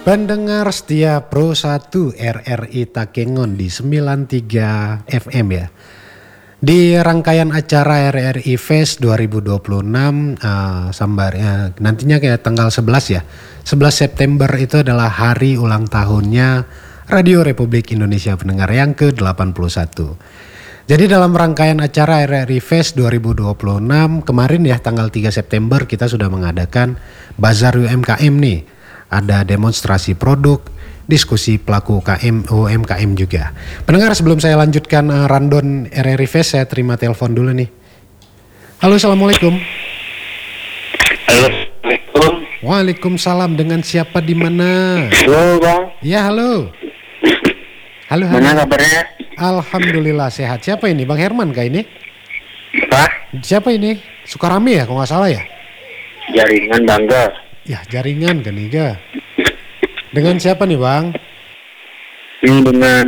Pendengar setia Pro 1 RRI Takengon di 93 FM ya. Di rangkaian acara RRI Fest 2026 sambarnya nantinya kayak tanggal 11 ya. 11 September itu adalah hari ulang tahunnya Radio Republik Indonesia pendengar yang ke-81. Jadi dalam rangkaian acara RRI Fest 2026 kemarin ya tanggal 3 September kita sudah mengadakan Bazar UMKM nih. Ada demonstrasi produk, diskusi pelaku UMKM juga. Pendengar sebelum saya lanjutkan rundown RRI Fest saya terima telepon dulu nih. Halo, assalamualaikum. Assalamualaikum. Waalaikumsalam, dengan siapa di mana? Halo Bang. Ya halo. Halo. Mana kabarnya? Alhamdulillah sehat. Siapa ini? Bang Herman kah ini? Pak? Siapa ini? Sukarami ya kalau nggak salah ya? Jaringan Bangga. Ya jaringan kan Iga. Dengan siapa nih Bang? Ini dengan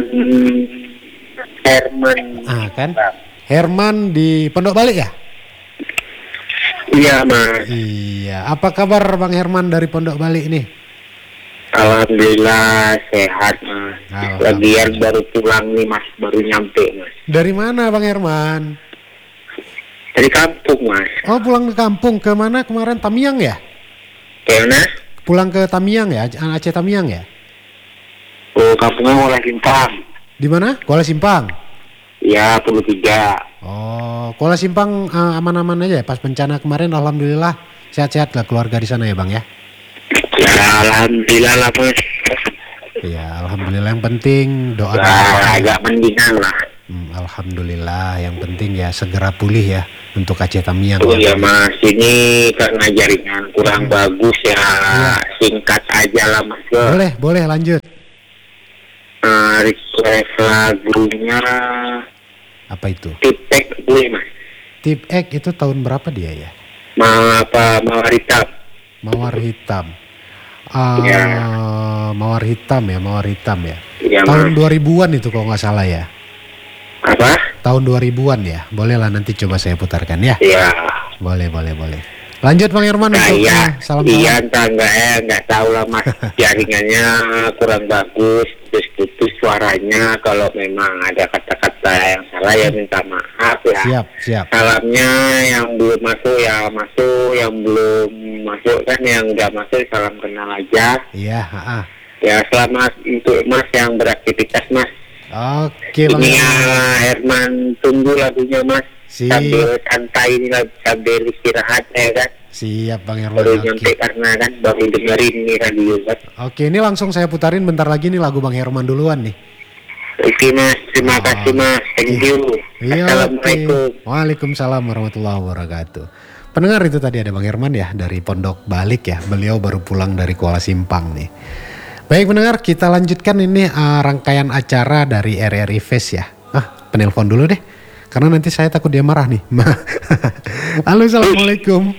Herman. Kan? Herman di Pondok Balik ya? Iya Mas. Iya. Apa kabar Bang Herman dari Pondok Balik nih? Alhamdulillah sehat Mas. Lagian baru pulang nih Mas, baru nyampe Mas. Dari mana Bang Herman? Dari kampung Mas. Oh pulang ke kampung, ke mana kemarin? Tamiang ya? Kayaknya? Pulang ke Tamiang ya? Aceh Tamiang ya? Oh kampungnya Kuala Simpang. Di mana? Kuala Simpang? Iya, 23. Oh, Kuala Simpang aman-aman aja ya? Pas bencana kemarin alhamdulillah sehat-sehat lah keluarga di sana ya Bang ya? Ya alhamdulillah lah Mas. Iya alhamdulillah, yang penting doa. Agak mendingan lah. Alhamdulillah, yang penting ya segera pulih ya untuk Aceh Tamiang. Oh ya Mas, ini karena jaringan kurang bagus ya, singkat aja lah Mas. Boleh lanjut. Request lagunya apa itu? Tip X boleh Mas. Tip X itu tahun berapa dia ya? Mawar Hitam. Mawar Hitam. Ya. Mawar Hitam ya. Ya Tahun Mas. 2000-an itu kalau nggak salah ya. Apa? Tahun 2000-an ya. Boleh lah nanti coba saya putarkan ya. Iya. Boleh. Lanjut Bang Herman untuk salam. Iya, nggak tahu lah Mas. Jaringannya kurang bagus, putus suaranya. Kalau memang ada kata-kata yang salah ya minta maaf ya. Siap. Salamnya yang belum masuk ya masuk, yang belum masuk kan yang udah masuk salam kenal aja. Iya. Ya selamat untuk Mas yang beraktivitas Mas. Oke Bang Herman, tunggu lagunya Mas. Sambil santai ini lah, sambil istirahat ya kan. Siap Bang Herman. Baru nyampe karena kan baru dengerin nih radio kan. Oke, ini langsung saya putarin bentar lagi nih lagu Bang Herman duluan nih. Oke Mas, terima kasih Mas. Thank you. Iya, Assalamualaikum. Waalaikumsalam warahmatullahi wabarakatuh. Pendengar, itu tadi ada Bang Herman ya dari Pondok Balik ya. Beliau baru pulang dari Kuala Simpang nih. Baik pendengar, kita lanjutkan ini rangkaian acara dari RRI Fest ya. Penelpon dulu deh, karena nanti saya takut dia marah nih. Halo, assalamualaikum.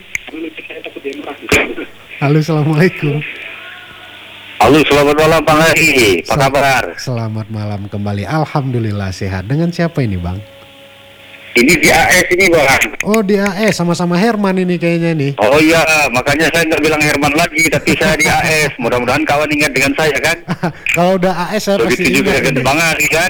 Halo, assalamualaikum. Halo, selamat malam Bang Hari. Apa kabar? Selamat malam kembali. Alhamdulillah sehat. Dengan siapa ini Bang? Ini di AS ini Bang. Oh di AS, sama-sama Herman ini kayaknya nih. Oh iya, makanya saya nggak bilang Herman lagi, tapi saya di AS. Mudah-mudahan kawan ingat dengan saya kan. Kalau udah AS saya pasti juga ingat ini. Bang Hari kan.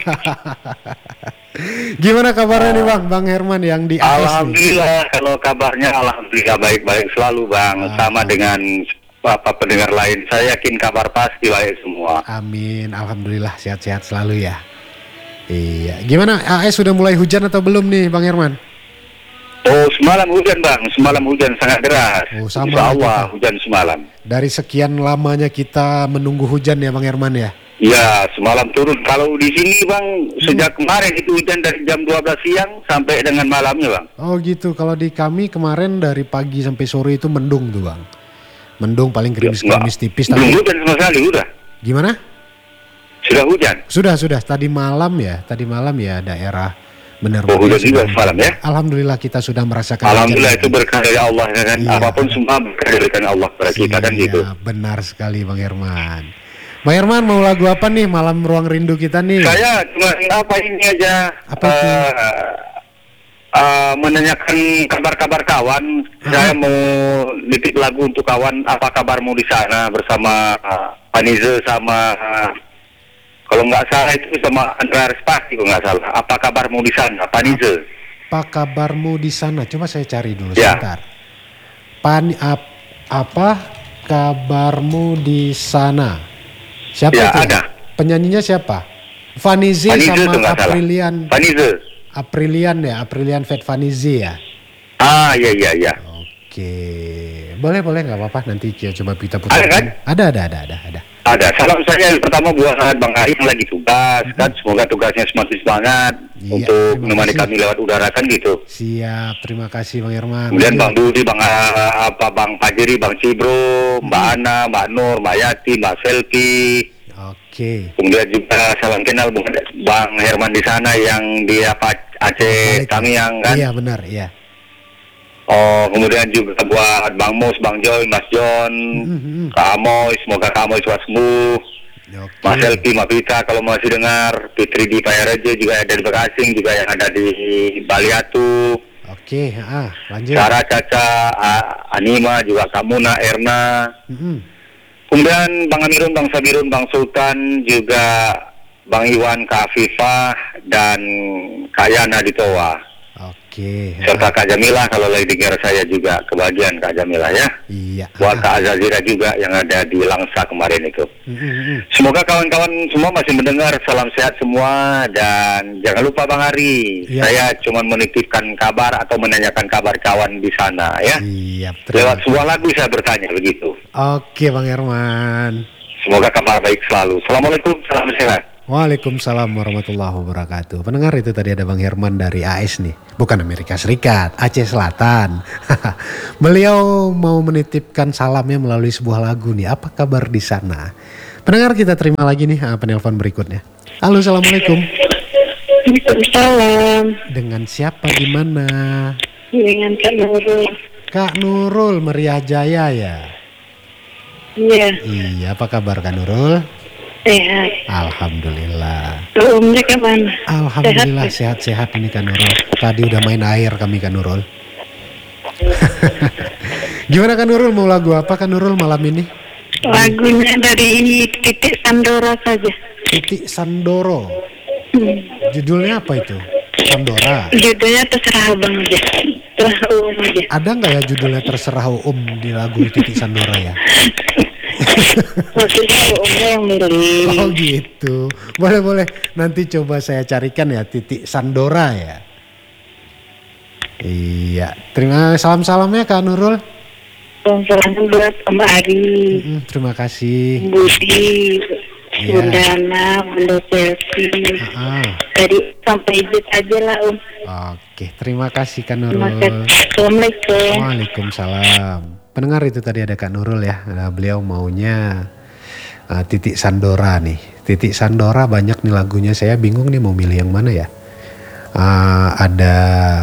Gimana kabarnya nih Bang Herman yang di AS? Alhamdulillah, kalau kabarnya alhamdulillah baik-baik selalu Bang. Sama dengan pendengar lain, saya yakin kabar pasti baik semua. Amin, alhamdulillah sehat-sehat selalu ya. Iya, gimana AS sudah mulai hujan atau belum nih Bang Herman? Oh semalam hujan Bang, semalam hujan sangat deras. Oh, sama Insya Allah kita. hujan semalam. Dari sekian lamanya kita menunggu hujan ya Bang Herman ya? Ya semalam turun. Kalau di sini Bang sejak kemarin itu hujan dari jam 12 siang sampai dengan malamnya Bang. Oh gitu, kalau di kami kemarin dari pagi sampai sore itu mendung tuh Bang. Mendung paling gerimis-gerimis tipis. Belum hujan sama sekali udah. Gimana? Sudah hujan? Sudah. Tadi malam ya daerah benar-benar. Oh hujan juga semalam ya? Alhamdulillah kita sudah merasakan. Alhamdulillah itu berkah dari Allah ya kan. Iya. Apapun semua berkah dari Allah pada kita kan gitu. Benar sekali Bang Herman. Bang Herman mau lagu apa nih malam ruang rindu kita nih? Saya cuma ini aja. Apa itu? Menanyakan kabar-kabar kawan. Saya mau nitip lagu untuk kawan. Apa kabarmu di sana bersama Fanize sama kalau nggak salah itu sama Andra Respati kalau nggak salah. Apa kabarmu di sana, Fanize? Apa kabarmu di sana? Coba saya cari dulu Ya. sebentar. Apa kabarmu di sana? Siapa Ya, itu? ada. Penyanyinya siapa? Fanize Fanize sama tuh nggak salah. Fanize. Aprilian Fat Fanize ya. Ah, iya. Oke, boleh nggak apa-apa, nanti coba kita putar. Ada kan? Ada. Ada. Salam saya yang pertama buat Bang Ari yang lagi tugas kan. Semoga tugasnya semakin semangat Iya, untuk terima menemani kasih. kami lewat udara kan gitu. Siap, terima kasih Bang Herman. Kemudian Bang Dudi, Bang Fajri, Bang Cibro, Mbak Ana, Mbak Nur, Mbak Yati, Mbak Selvi. Oke. Kemudian juga salam kenal Bang Herman di sana yang di Aceh Balik. Tamiang kan. Iya benar, iya. Oh, kemudian juga buat Bang Mus, Bang Joy, Mas John, Kak Amoy, semoga Kak Amoy cepat sembuh. Oke. Mas Selvi, Mbak Pita kalau masih dengar, Fitri di Payarejo juga ada di Bekasing, juga yang ada di Baliatu, Oke, lanjut. Sarah, Caca, Anima, juga Kamuna, Erna. Kemudian Bang Amirun, Bang Sabirun, Bang Sultan, juga Bang Iwan, Kak Afifah, dan Kak Yana di Toa. Oke. Serta Kak Jamila kalau lagi dengar saya juga kebagian Kak Jamila ya. Iya. Buat Kak Azazira juga yang ada di Langsa kemarin itu. Semoga kawan-kawan semua masih mendengar. Salam sehat semua dan jangan lupa Bang Ari. Iya. Saya cuma menitipkan kabar atau menanyakan kabar kawan di sana ya. Iya. Lewat sebuah lagu saya bertanya begitu. Oke Bang Herman. Semoga kabar baik selalu. Assalamualaikum, salam sehat. Waalaikumsalam warahmatullahi wabarakatuh. Pendengar, itu tadi ada Bang Herman dari AS nih. Bukan Amerika Serikat, Aceh Selatan. Beliau mau menitipkan salamnya melalui sebuah lagu nih. Apa kabar di sana? Pendengar, kita terima lagi nih penelpon berikutnya. Halo, Assalamualaikum. Waalaikumsalam. Dengan siapa di mana? Dengan Kak Nurul. Kak Nurul, Meriah Jaya ya? Iya, Iya, apa kabar Kak Nurul? sehat. Alhamdulillah. Umurnya kemana? Alhamdulillah sehat-sehat ini Kak Nurul. Tadi udah main air kami Kak Nurul. Gimana Kak Nurul, mau lagu apa Kak Nurul malam ini? Lagunya dari Titik Sandora saja. Titik Sandoro. Judulnya apa itu? Sandora. Judulnya terserah abang aja. Terserah aja. Ada nggak ya judulnya terserah di lagu Titik Sandora ya? Maksudnya umurnya yang milih. Oh gitu. Boleh. Nanti coba saya carikan ya Titik Sandora ya. Iya. Salam-salamnya Kak Nurul. Salam buat Mbak Ari, Terima kasih. Budi, Iya. Bunda Ana, Bunda Selvi. Tadi sampai izin aja lah Oke, terima kasih Kak Terima Nurul. kasih. Assalamualaikum. Waalaikumsalam. Pendengar, itu tadi ada Kak Nurul ya. Nah, beliau maunya Titik Sandora nih. Titik Sandora banyak nih lagunya. Saya bingung nih mau milih yang mana ya. Ada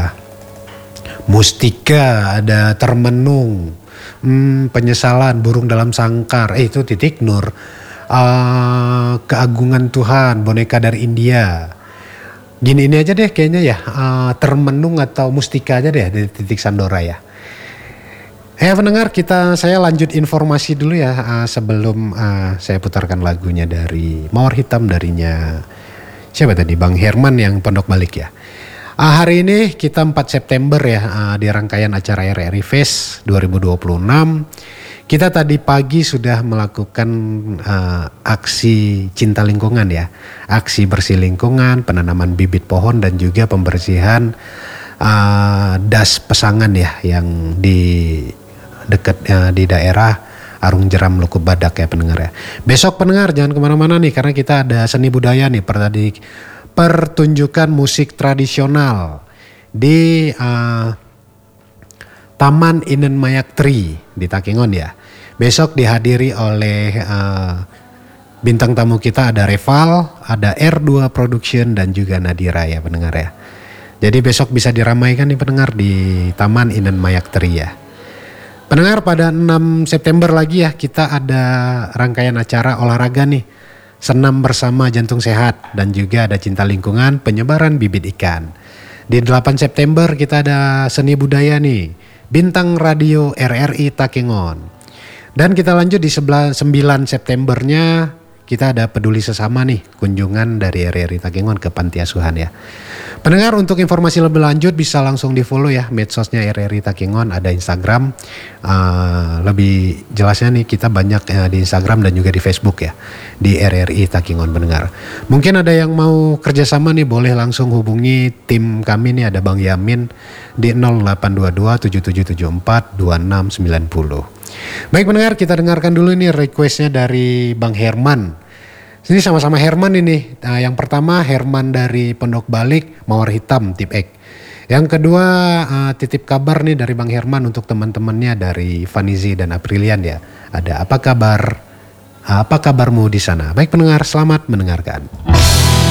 Mustika, ada Termenung, Penyesalan, Burung Dalam Sangkar. Itu Titik Nur. Keagungan Tuhan, Boneka dari India. Gini ini aja deh kayaknya ya. Termenung atau Mustika aja deh dari Titik Sandora ya. Pendengar, saya lanjut informasi dulu ya sebelum saya putarkan lagunya dari Mawar Hitam darinya siapa tadi, Bang Herman yang Pondok Balik ya. Hari ini kita 4 September ya, di rangkaian acara RRI Fest 2026. Kita tadi pagi sudah melakukan aksi cinta lingkungan ya. Aksi bersih lingkungan, penanaman bibit pohon dan juga pembersihan das pesangan ya yang di dekat di daerah Arung Jeram Lukub Badak ya pendengar ya. Besok pendengar jangan kemana-mana nih karena kita ada seni budaya nih, pertunjukan musik tradisional di Taman Inen Mayak Tri di Takengon ya. Besok dihadiri oleh bintang tamu kita ada Reval, ada R2 Production dan juga Nadira ya pendengar ya. Jadi besok bisa diramaikan nih pendengar di Taman Inen Mayak Tri ya. Pendengar, pada 6 September lagi ya kita ada rangkaian acara olahraga nih. Senam bersama Jantung Sehat dan juga ada Cinta Lingkungan, penyebaran bibit ikan. Di 8 September kita ada seni budaya nih. Bintang Radio RRI Takengon. Dan kita lanjut di 9 Septembernya kita ada peduli sesama nih, kunjungan dari RRI Takengon ke Panti Asuhan ya. Pendengar, untuk informasi lebih lanjut bisa langsung di follow ya medsosnya RRI Takengon, ada Instagram. Lebih jelasnya nih kita banyak di Instagram dan juga di Facebook ya, di RRI Takengon pendengar. Mungkin ada yang mau kerjasama nih, boleh langsung hubungi tim kami nih, ada Bang Yamin di 0822 7774 2690. Baik pendengar, kita dengarkan dulu nih requestnya dari Bang Herman. Ini sama-sama Herman ini. Yang pertama Herman dari Pondok Balik, Mawar Hitam, Tip X. Yang kedua titip kabar nih dari Bang Herman untuk teman-temannya dari Fanizi dan Aprilian ya. Ada apa kabar? Apa kabarmu di sana? Baik pendengar, selamat mendengarkan.